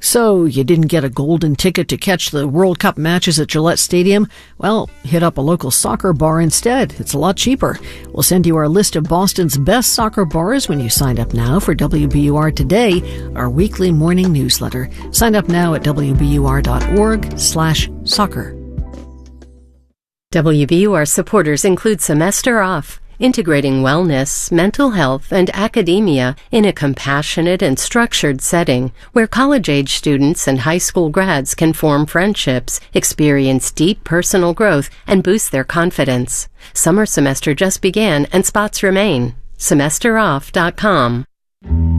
So, you didn't get a golden ticket to catch the World Cup matches at Gillette Stadium? Well, hit up a local soccer bar instead. It's a lot cheaper. We'll send you our list of Boston's best soccer bars when you sign up now for WBUR Today, our weekly morning newsletter. Sign up now at wbur.org/soccer. WBUR supporters include Semester Off, integrating wellness, mental health, and academia in a compassionate and structured setting where college-age students and high school grads can form friendships, experience deep personal growth, and boost their confidence. Summer semester just began and spots remain. SemesterOff.com.